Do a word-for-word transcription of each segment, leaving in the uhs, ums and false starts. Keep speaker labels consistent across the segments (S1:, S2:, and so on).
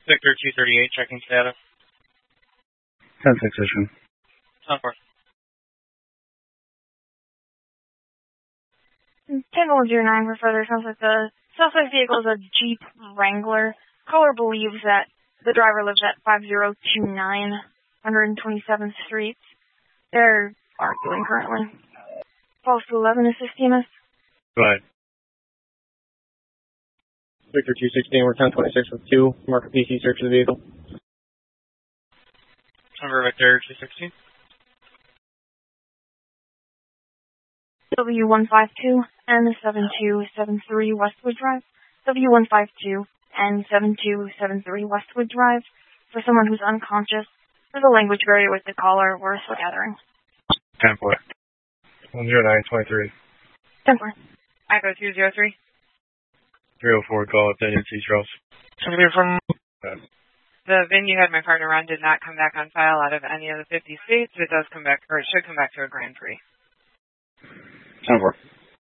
S1: Victor two thirty-eight, checking status.
S2: ten six issue.
S1: ten four.
S3: ten one zero nine for further. Sounds like the suspect vehicle is a Jeep Wrangler. Caller believes that the driver lives at five zero two nine one hundred twenty-seventh Street. They're arguing currently. Falls to eleven, assist T M S.
S2: Go ahead.
S4: Victor two sixteen, we're ten twenty-six with two. Mark a P C search of the vehicle.
S1: Number Victor two sixteen.
S3: W one five two and seven two seven three Westwood Drive. W one five two and seven two seven three Westwood Drive. For someone who's unconscious, there's a language barrier with the caller. We're still gathering.
S2: ten four. one zero nine twenty-three.
S3: ten four.
S5: Echo two zero three.
S2: three oh four, call up Daniel C. Charles.
S1: Somebody from...
S5: The V I N you had my partner run did not come back on file out of any of the fifty states. It does come back, or it should come back to a Grand Prix.
S2: ten four.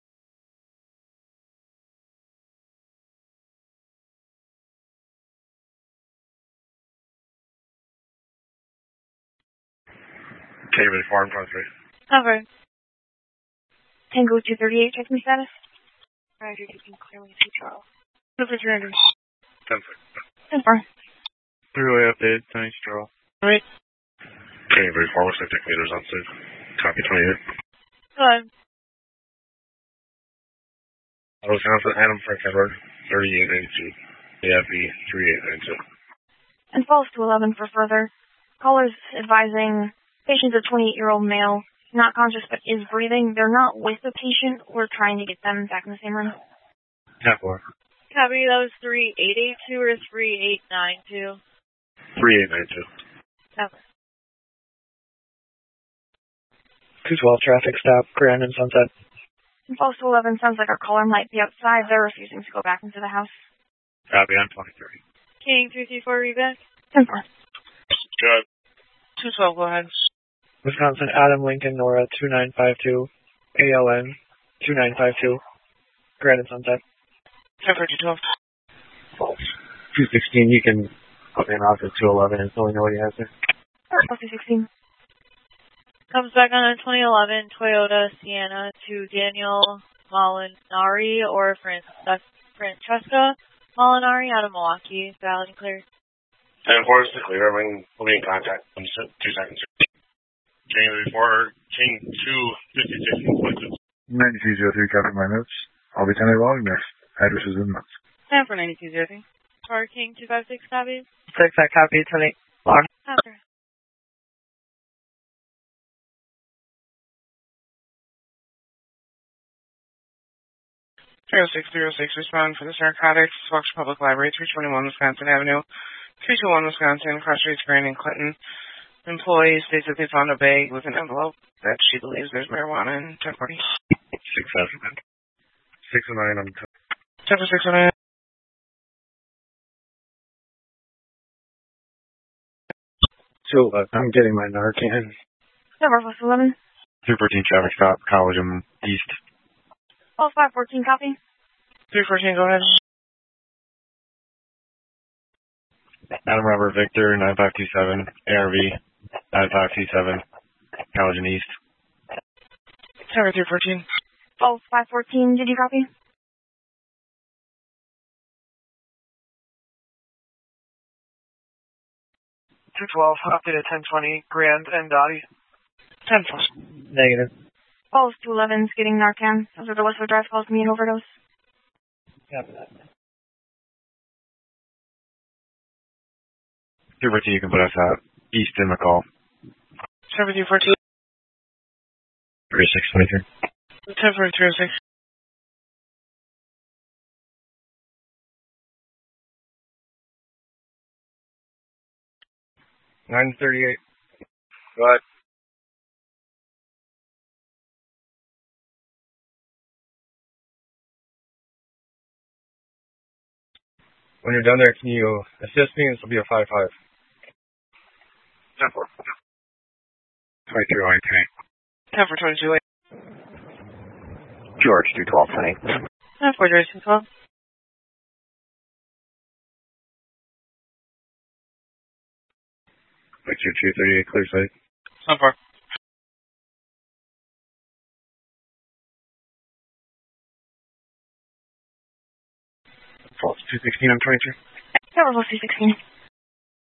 S2: Cambridge Farm Country.
S3: Cover. Tango two thirty-eight, check me status.
S5: Roger, you can clearly see Charles.
S3: Over three hundred.
S2: ten four.
S3: ten four.
S2: Three-way update, thanks, Charles.
S1: Right.
S2: Cambridge Farm Septic meters on safe. Copy twenty-eight.
S3: Good.
S2: I was down for Adam Frank Edward, thirty-eight ninety-two. A F E thirty-eight ninety-two.
S3: And falls to eleven for further. Callers advising patient's a twenty-eight-year-old male, not conscious but is breathing. They're not with the patient. We're trying to get them back in the same room.
S2: ten four.
S5: Copy, that was three eight eight two or three eight nine two?
S2: three eight nine two.
S5: Okay.
S4: two twelve, traffic stop, Grand and Sunset.
S3: And falls to eleven, sounds like our caller might be outside. They're refusing to go back into the house.
S2: Copy, I'm twenty-three.
S5: King three three four, reback.
S3: ten four.
S2: Good.
S1: two twelve, go ahead.
S4: Wisconsin, Adam Lincoln, Nora, two nine five two. A L N, two nine five two. Grand and Sunset.
S1: ten four, two twelve.
S4: False. two sixteen, you can put me in office two eleven and only know what he has there.
S3: Falls to sixteen.
S5: Comes back on a twenty eleven Toyota Sienna to Daniel Molinari or Francesca Francesca Molinari out of Milwaukee. Valid and clear.
S2: ten four is clear. I mean, we'll be in contact in two seconds. January four, chain two fifty-six.
S6: ninety-two zero three, copy my notes. I'll be sending along next. Address is in notes.
S5: Time for ninety-two zero three. Car King two five six, copy.
S4: Six, I copy, tonight. Log.
S5: Copy.
S1: three oh six, three oh six, respond for the narcotics, Fox Public Library, three twenty-one Wisconsin Avenue, three two one Wisconsin, cross streets Grand and Clinton. Employee states that they found a bag with an envelope that she believes there's marijuana in. ten forty.
S2: six seven. six oh nine on the
S1: ten for six oh nine.
S4: So, uh, I'm getting my Narcan.
S3: Number plus eleven.
S2: three fourteen traffic stop, College and East.
S3: Falls five fourteen, copy.
S1: three fourteen, go ahead.
S2: Adam Robert Victor, nine five two seven, A R V, nine five two seven, College and East.
S1: ten for three fourteen.
S3: Falls five fourteen, did you copy?
S4: two twelve, updated ten twenty, Grand and Dottie.
S1: ten four.
S4: Negative.
S3: Falls to eleven's getting Narcan. Those are the Westwood Drive calls me an overdose.
S4: Copy that.
S2: three fourteen, you can put us out. East in McCall.
S1: ten for three fourteen.
S2: three six twenty-three.
S1: ten for three oh six.
S2: nine thirty-eight. Go ahead. When you're done there, can you assist me? This will be a five five. ten four. twenty-three oh eight.
S1: ten for twenty-two.
S4: George, two twelve, twenty.
S5: ten four, George two twelve.
S2: Victor two thirty-eight, clear sight.
S1: So far.
S2: False two sixteen, I'm twenty-two.
S3: Tower False two sixteen.